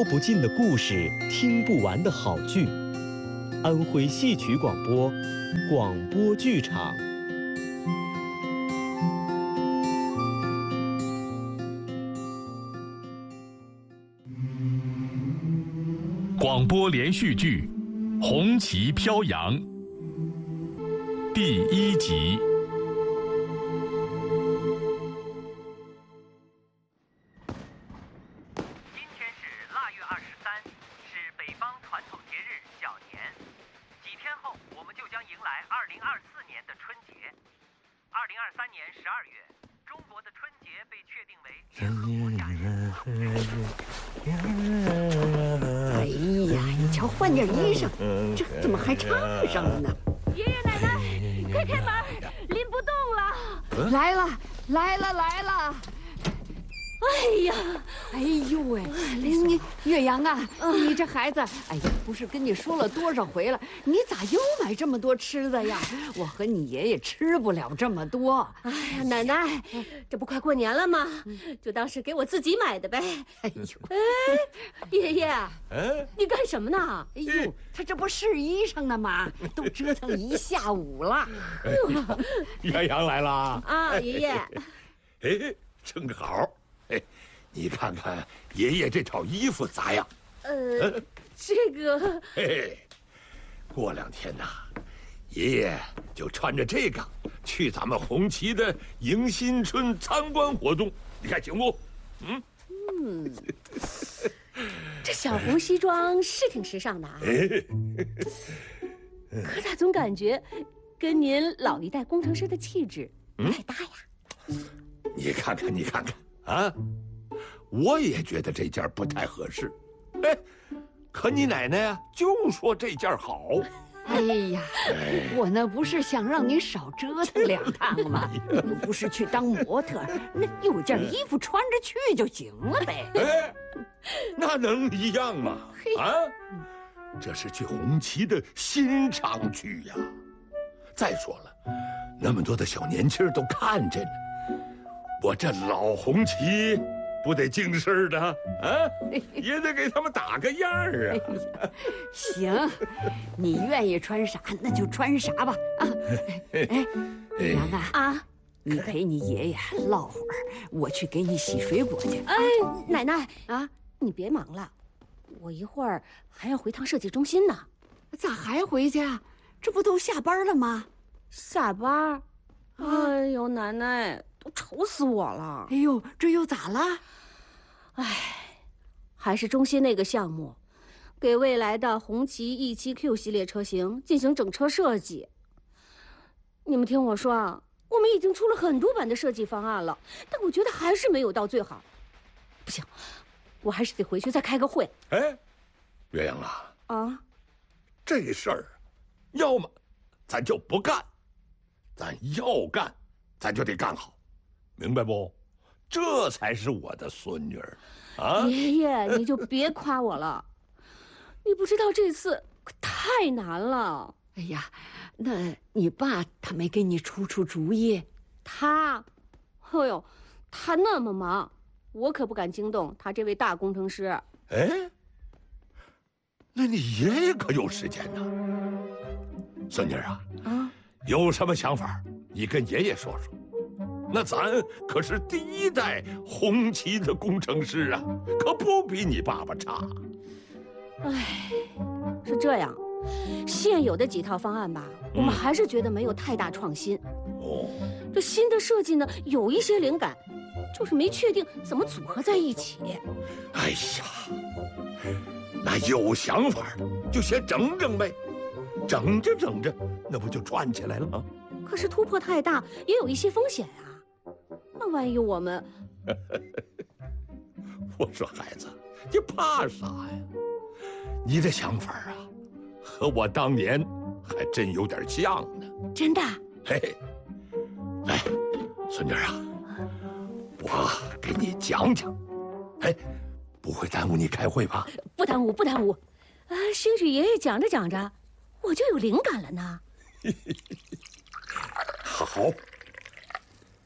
说不尽的故事，听不完的好剧。安徽戏曲广播，广播剧场。 广播连续剧《红旗飘扬》第1集。 今天是腊月23，是北方传统节日小年。几天后，我们就将迎来2024年的春节。2023年12月，中国的春节被确定为联合国假日。 哎呀，你瞧，换件衣裳，这怎么还唱上了呢？ 爷爷奶奶，快开门，拎不动了！ 来了，来了，来了！ 哎呀， 哎呦喂，你岳阳啊，你这孩子，哎呀，不是跟你说了多少回了，你咋又买这么多吃的呀？我和你爷爷吃不了这么多。 哎呀，奶奶，这不快过年了吗？就当是给我自己买的呗。 哎呦， 哎，爷爷，你干什么呢？ 哎呦，他这不试衣裳呢吗？都折腾一下午了。 岳阳来了啊，爷爷。 哎，正好。哎，你看看爷爷这套衣服咋样？ 这个…… 嘿，过2天呐，爷爷就穿着这个去咱们红旗的迎新春参观活动，你看行不？ 这小红西装是挺时尚的啊，可咋总感觉跟您老一代工程师的气质不太搭呀？ 你看看，你看看。啊，我也觉得这件不太合适，哎，可你奶奶呀就说这件好。 哎呀，我那不是想让你少折腾2趟吗？又不是去当模特，那有件衣服穿着去就行了呗。 哎，那能一样吗？啊，这是去红旗的新场剧呀。再说了，那么多的小年轻都看着呢。我这老红旗不得精神的啊，也得给他们打个样啊。 行，你愿意穿啥那就穿啥吧啊。哎，娘啊，你陪你爷爷唠会儿，我去给你洗水果去。 哎，奶奶啊，你别忙了，我一会儿还要回趟设计中心呢。 咋还回去啊？这不都下班了吗？ 下班？哎呦，奶奶。都愁死我了！ 哎呦，这又咋了？ 哎，还是中心那个项目，给未来的红旗 E7Q 系列车型进行整车设计。你们听我说啊，我们已经出了很多版的设计方案了，但我觉得还是没有到最好。不行，我还是得回去再开个会。 哎，岳阳啊，这事儿，要么咱就不干，咱要干，咱就得干好。明白不？这才是我的孙女儿，啊！ 爷爷，你就别夸我了，你不知道这次可太难了。 哎呀，那你爸他没给你出主意？ 他，哎呦，他那么忙，我可不敢惊动他这位大工程师。 哎，那你爷爷可有时间呢？孙女儿啊，有什么想法，你跟爷爷说说。那咱可是第1代红旗的工程师啊，可不比你爸爸差。 哎，是这样，现有的几套方案吧，我们还是觉得没有太大创新。这新的设计呢，有一些灵感，就是没确定怎么组合在一起。 哎呀，那有想法的就先整整呗，整着，那不就转起来了吗？ 可是突破太大，也有一些风险啊。那万一我们…… 我说孩子，你怕啥呀？你的想法啊，和我当年还真有点像呢。 真的？ 嘿，来，孙女啊，我给你讲讲。哎，不会耽误你开会吧？ 不耽误。兴许爷爷讲着讲着，我就有灵感了呢。 好。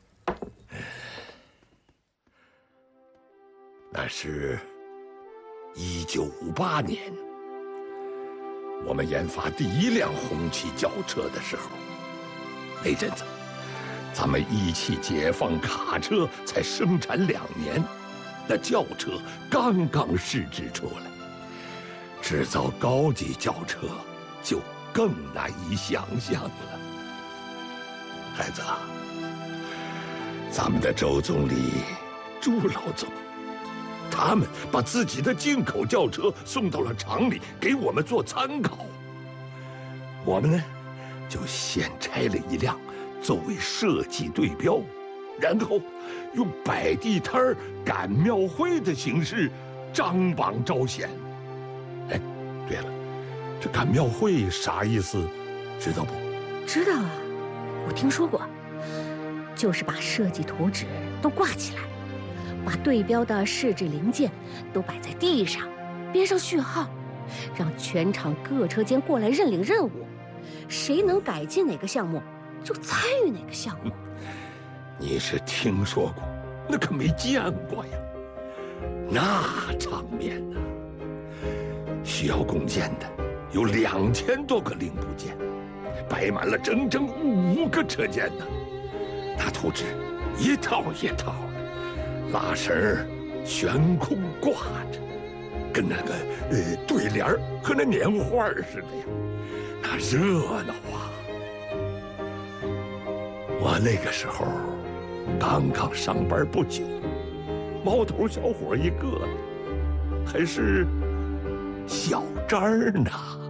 那是 1958年，我们研发第一辆红旗轿车的时候，那阵子，咱们一汽解放卡车才生产2年，那轿车刚刚试制出来，制造高级轿车就更难以想象了。孩子啊，咱们的周总理、朱老总，他们把自己的进口轿车送到了厂里，给我们做参考。我们呢，就先拆了一辆，作为设计对标，然后用摆地摊儿、赶庙会的形式张榜招贤。哎，对了，这赶庙会啥意思，知道不？ 知道啊，我听说过，就是把设计图纸都挂起来，把对标的试制零件都摆在地上，编上序号，让全厂各车间过来认领任务，谁能改进哪个项目，就参与哪个项目。 你是听说过，那可没见过呀。那场面呢，需要共建的有2000多个零部件，摆满了整整5个车间呢。那图纸一套一套的，拉绳儿悬空挂着，跟那个对联儿和那年画似的呀，那热闹啊！我那个时候刚刚上班不久，毛头小伙一个，还是小张儿呢。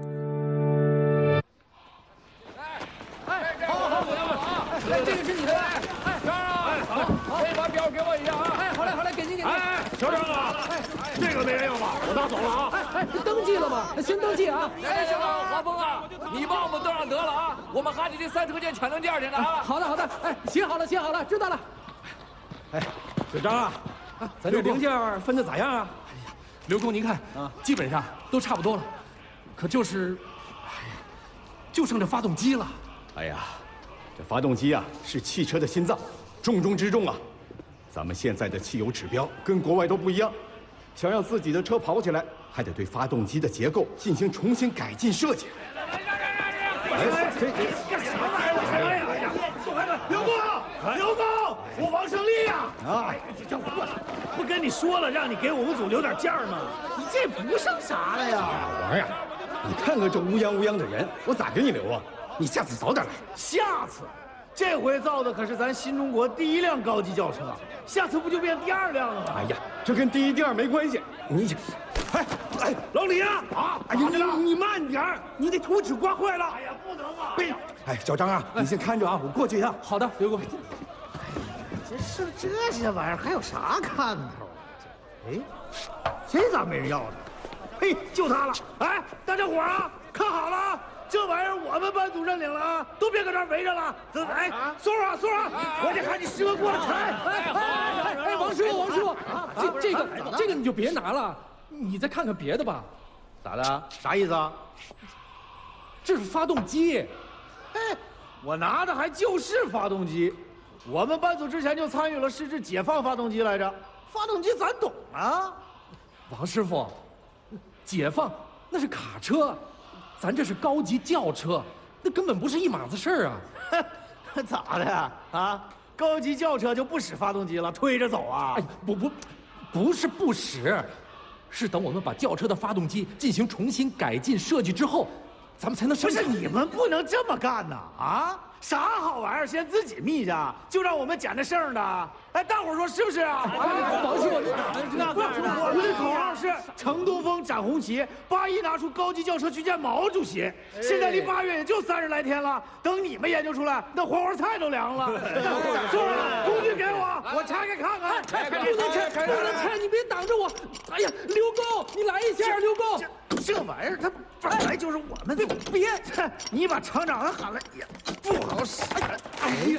来，这个是你的。哎，张啊，好，这把表给我一下啊。哎，好嘞，好嘞，给您。 哎，小张啊，这个没人要吧？我拿走了啊。 哎，登记了吗？先登记啊。 哎， 行了， 华峰啊，你帮我们登上得了啊，我们还得这3车间抢证件去呢啊。好的，好的，哎，写好了，知道了。 哎，小张啊，咱这零件分的咋样啊？ 哎呀，刘工您看啊，基本上都差不多了，可就是，就剩这发动机了。 哎呀。这发动机啊，是汽车的心脏，重中之重啊！咱们现在的汽油指标跟国外都不一样，想让自己的车跑起来，还得对发动机的结构进行重新改进设计。 这干什么玩意儿？刘工，我王胜利呀！啊，这不跟你说了，让你给我们组留点件吗？你这不剩啥了呀？ 王呀，你看看这乌泱乌泱的人，我咋给你留啊？你下次早点来。 下次，这回造的可是咱新中国第1辆高级轿车，下次不就变第2辆了吗？ 哎呀，这跟第1、第2没关系。你， 哎，老李啊！啊！哎呀，你慢点儿，你那图纸刮坏了。哎呀，不能啊！ 哎，小张啊，你先看着啊，我过去一趟。 好的，刘工。 这剩这些玩意儿还有啥看头？哎，这咋没人要呢？嘿，就它了！哎，大家伙啊，看好了啊！这玩意儿我们班组认领了啊，都别搁这儿围着了。哎，松啊，我得喊你师傅过来抬。 哎，王师傅，这个你就别拿了，你再看看别的吧。 咋的？啥意思啊？ 这是发动机。 嘿，我拿的还就是发动机。我们班组之前就参与了试制解放发动机来着，发动机咱懂啊。 王师傅，解放那是卡车。咱这是高级轿车，那根本不是一码子事儿啊！ 咋的啊？高级轿车就不使发动机了，推着走啊？ 哎，不是不使，是等我们把轿车的发动机进行重新改进设计之后，咱们才能生产。 不是你们不能这么干呐！啊，啥好玩意儿先自己密去，就让我们捡那剩的。哎，大伙儿说是不是啊？ 王师傅， 我们的口号是城东风展红旗，81拿出高级轿车去见毛主席。现在离8月也就30来天了，等你们研究出来，那黄花菜都凉了。是吧？工具给我拆开看看。 不能拆，你别挡着我。哎呀，刘工，你来一下，刘工。 这玩意儿它本来就是我们的。别，你把厂长喊来也不好使。哎呀，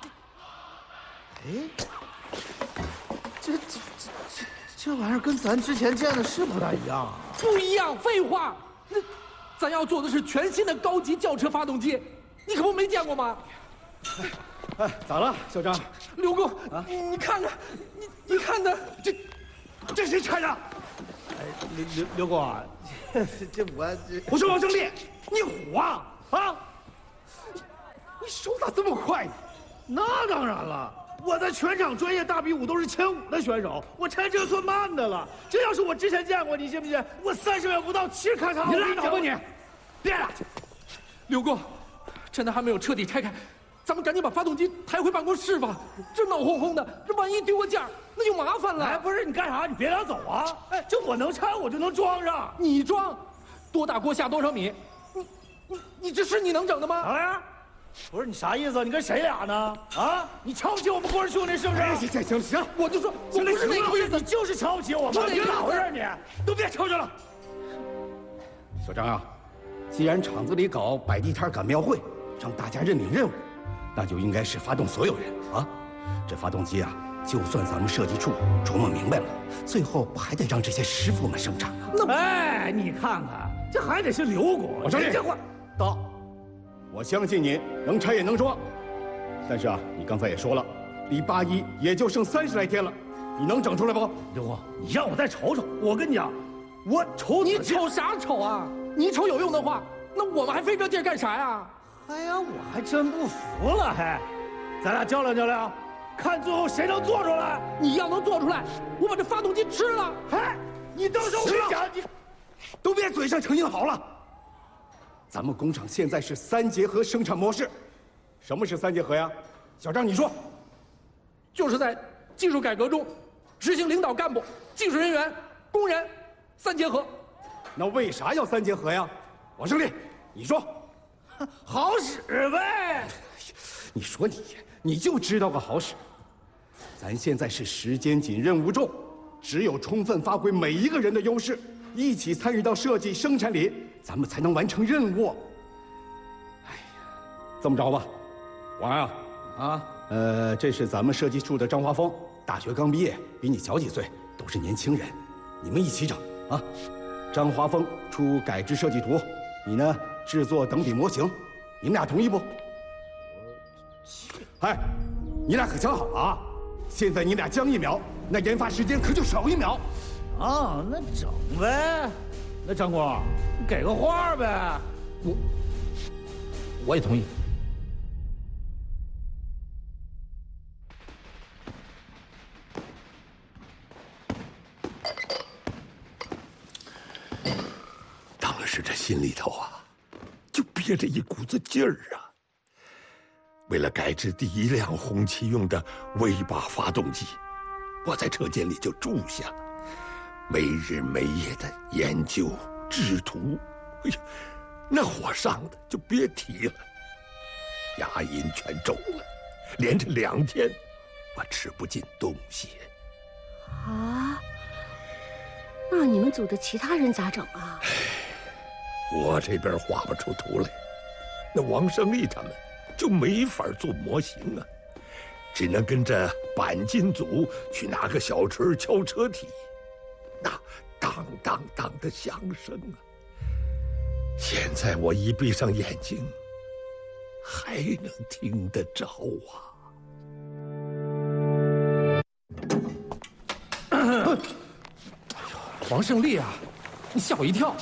这玩意儿跟咱之前见的是不大一样啊！ 不一样，废话。那咱要做的是全新的高级轿车发动机，你可不没见过吗？ 哎，咋了，小张？ 刘工啊，你看看，你看的这谁拆的？ 刘公，我说王胜利，你虎啊啊！你手咋这么快呢？那当然了，我在全场专业大比武都是前5的选手，我才这算慢的了。这要是我之前见过，你信不信？我30秒不到，7咔嚓！ 你拉倒吧你！别了，刘公，趁他还没有彻底拆开，咱们赶紧把发动机抬回办公室吧。这闹哄哄的，这万一丢个件儿，那就麻烦了。 哎，不是你干啥？你别想走啊！哎，这我能拆，我就能装上。 你装，多大锅下多少米？你这是你能整的吗？ 啊！不是你啥意思？你跟谁俩呢？啊！你瞧不起我们郭氏兄弟是不是？ 行，我就说我不是那个意思， 你就是瞧不起我们。你咋回事？你都别吵吵了。 小张啊，既然厂子里搞摆地摊赶庙会，让大家认领任务，那就应该是发动所有人啊。这发动机啊，就算咱们设计处琢磨明白了，最后还得让这些师傅们生产啊。 哎，你看看，这还得是刘工。 我承认这话到。我相信你能拆也能装，但是啊，你刚才也说了，离81也就剩30来天了，你能整出来不？ 刘工，你让我再瞅瞅，我跟你讲，我瞅你瞅啥瞅啊？你瞅有用的话，那我们还费这劲干啥呀？ 哎呀，我还真不服了，还，咱俩较量较量，看最后谁能做出来。 你要能做出来，我把这发动机吃了。 哎，你到时候我跟你讲，你都别嘴上逞硬好了。咱们工厂现在是3结合生产模式，什么是3结合呀？小张，你说。 就是在技术改革中，执行领导干部、技术人员、工人3结合。 那为啥要3结合呀？王胜利，你说。 好使呗。 你说你就知道个好使。咱现在是时间紧、任务重，只有充分发挥每一个人的优势，一起参与到设计生产里，咱们才能完成任务。哎呀，这么着吧，王啊，这是咱们设计处的张华峰，大学刚毕业，比你小几岁，都是年轻人，你们一起整啊。张华峰出改制设计图，你呢制作等比模型，你们俩同意不？哎，你俩可想好了啊！现在你俩将1秒，那研发时间可就少1秒。 啊，那整呗。那张工，你给个话呗。 我也同意。 当时这心里头啊，就憋着一股子劲儿啊。为了改制第1辆红旗用的V8发动机，我在车间里就住下，没日没夜的研究制图。哎呀，那火上的就别提了，牙龈全肿了，连着2天，我吃不进东西。 啊？那你们组的其他人咋整啊？ 我这边画不出图来，那王胜利他们就没法做模型啊，只能跟着钣金组去拿个小锤敲车体，那当当当的响声啊！现在我一闭上眼睛，还能听得着啊！ 王胜利啊，你吓我一跳！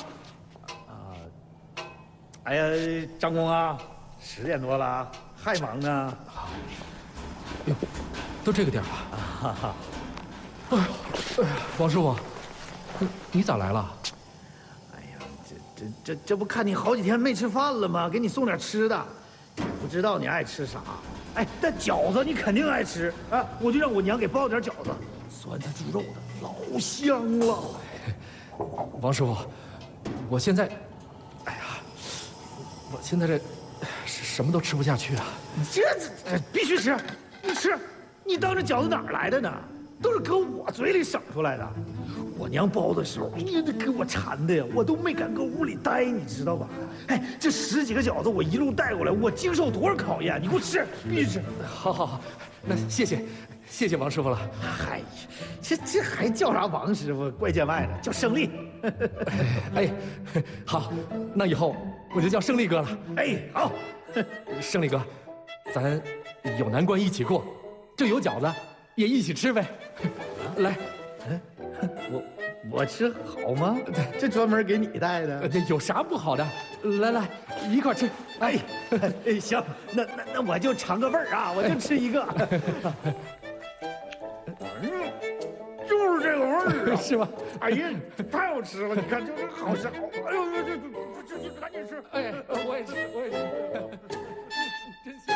哎呀，张工啊，10点多了，还忙呢。 哟，都这个点了。哎呀，王师傅，你咋来了？ 哎呀，这不看你好几天没吃饭了吗？给你送点吃的。不知道你爱吃啥？哎，但饺子你肯定爱吃啊！我就让我娘给包点饺子，酸菜猪肉的，老香了。 王师傅，我现在，哎呀，我现在这什么都吃不下去啊！ 这必须吃，你吃，你当这饺子哪儿来的呢？都是搁我嘴里省出来的。我娘包的时候，哎呀，那给我馋的呀，我都没敢搁屋里待，你知道吧？哎，这10几个饺子我一路带过来，我经受多少考验？你给我吃，必须吃。 好，那谢谢王师傅了。 嗨，这还叫啥王师傅？怪见外的，叫胜利。 哎，好，那以后我就叫胜利哥了。 哎，好， 胜利哥，咱有难关一起过，这有饺子也一起吃呗。来， 我吃好吗？这专门给你带的。 这有啥不好的？来，一块吃。 哎，行，那我就尝个味儿啊，我就吃一个。就是这个味儿， 是吧？ 哎呀，太好吃了！你看，就是好吃，哎呦，这赶紧吃！ 哎，我也吃，真香。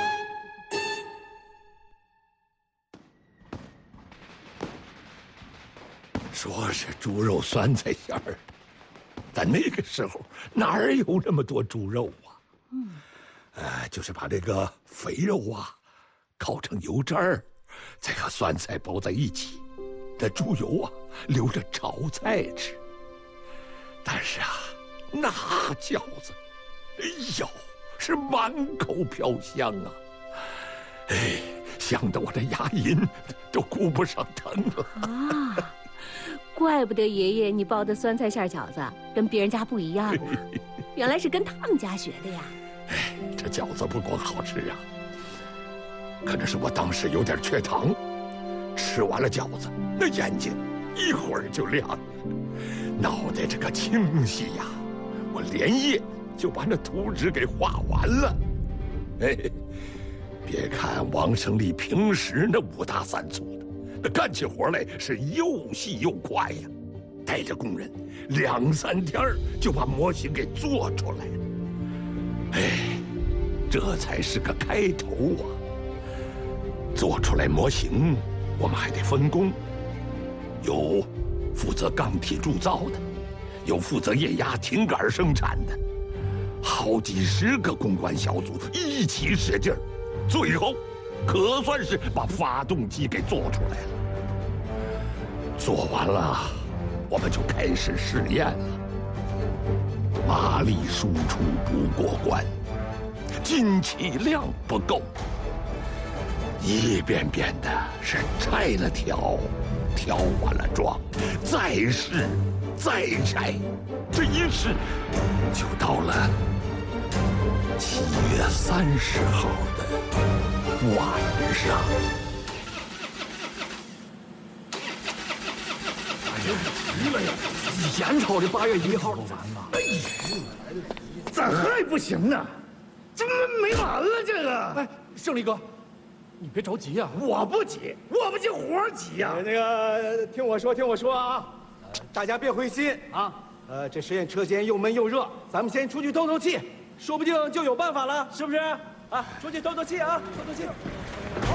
说是猪肉酸菜馅儿，但那个时候哪有那么多猪肉啊？就是把这个肥肉啊烤成油渣儿，再和酸菜包在一起，这猪油啊留着炒菜吃。但是啊，那饺子，哎呦，是满口飘香啊！哎，香得我这牙龈都顾不上疼了啊！怪不得爷爷你包的酸菜馅饺子跟别人家不一样啊，原来是跟他们家学的呀。 哎，这饺子不光好吃啊，可能是我当时有点缺糖，吃完了饺子，那眼睛一会儿就亮了，脑袋这个清晰呀，我连夜就把那图纸给画完了。哎，别看王胜利平时那5大3粗的，那干起活来是又细又快呀，带着工人2、3天就把模型给做出来了。哎，这才是个开头啊！做出来模型，我们还得分工，有负责钢体铸造的，有负责液压挺杆生产的，好几10个公关小组一起使劲儿，最后可算是把发动机给做出来了。做完了，我们就开始试验了。马力输出不过关，进气量不够，一遍遍的是拆了挑，挑完了装，再试再拆，这一试就到了7月30号的晚上。 急了呀！ 眼瞅着8月1号就完了。 哎呀，咋还不行呢？这没完了这个！ 哎，胜利哥，你别着急呀。 我不急，活急呀。 那个，听我说啊，大家别灰心啊。这实验车间又闷又热，咱们先出去透透气，说不定就有办法了，是不是？啊，出去透透气啊，透透气。好。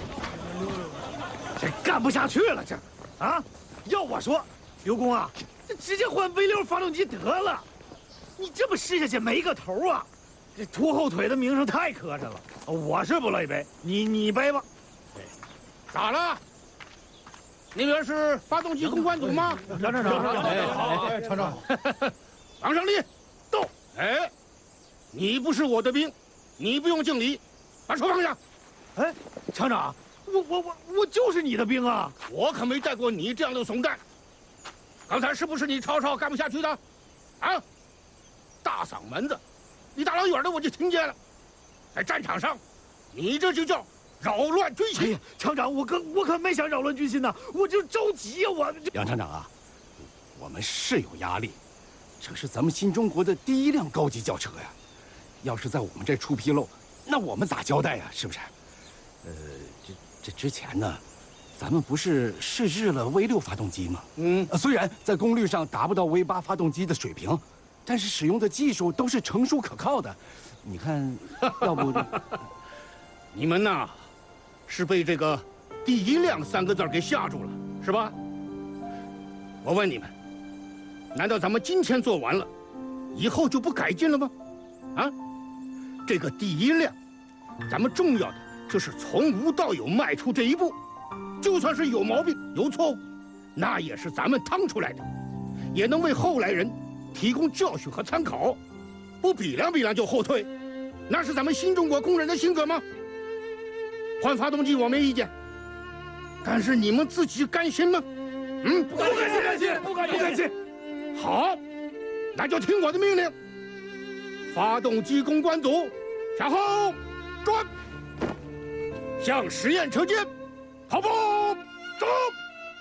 这干不下去了，这啊！要我说，刘工啊，这直接换V6发动机得了。你这么试下去没个头啊！这拖后腿的名声太磕碜了，我是不乐意背，你背吧。 咋了？那边是发动机公关组吗？ 杨厂长，好，厂长， 王胜利，到。哎，你不是我的兵，你不用敬礼，把手放下。 哎，厂长。我就是你的兵啊！ 我可没带过你这样的怂蛋。刚才是不是你吵吵干不下去的？啊！大嗓门子，你大老远的我就听见了。在战场上，你这就叫扰乱军心。 哎呀，厂长，我可没想扰乱军心呐，我就着急呀，我。 杨厂长啊，我们是有压力，这是咱们新中国的第1辆高级轿车呀。要是在我们这出纰漏，那我们咋交代呀？是不是？这之前呢，咱们不是试制了V6发动机吗？虽然在功率上达不到V8发动机的水平，但是使用的技术都是成熟可靠的。你看，要不你们呐，是被这个“第1辆”3个字给吓住了，是吧？我问你们，难道咱们今天做完了，以后就不改进了吗？啊，这个“第1辆”，咱们重要的就是从无到有迈出这一步，就算是有毛病、有错误，那也是咱们趟出来的，也能为后来人提供教训和参考。不比量比量就后退，那是咱们新中国工人的性格吗？换发动机我没意见，但是你们自己甘心吗？ 不甘心。 好，那就听我的命令，发动机公关组，向后转。向实验车间跑步走。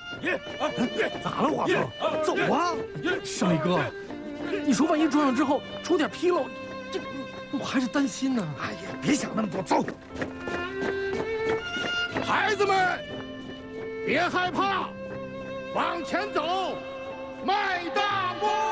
咋了，华峰？走啊！ 胜利哥，你说万一装上之后出点纰漏，这我还是担心呢。 哎呀，别想那么多，走。 孩子们，别害怕，往前走，迈大步。